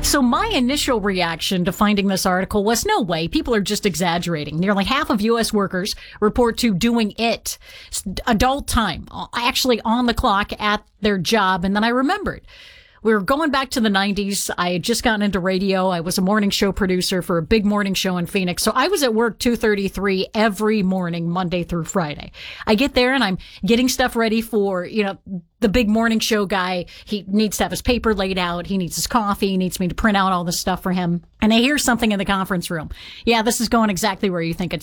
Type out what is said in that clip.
So my initial reaction to finding this article was, no way, people are just exaggerating. Nearly half of U.S. workers report to doing it, adult time, actually on the clock at their job. And then I remembered. We were going back to the 90s. I had just gotten into radio. I was a morning show producer for a big morning show in Phoenix. So I was at work 2:33 every morning, Monday through Friday. I get there and I'm getting stuff ready for, the big morning show guy. He needs to have his paper laid out. He needs his coffee. He needs me to print out all this stuff for him. And I hear something in the conference room. Yeah, this is going exactly where you think it's